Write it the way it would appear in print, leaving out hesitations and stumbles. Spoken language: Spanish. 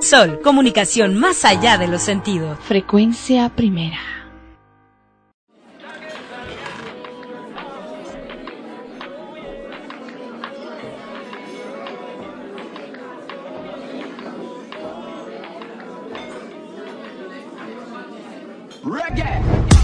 Sol, comunicación más allá de los sentidos. Frecuencia primera. Reggae.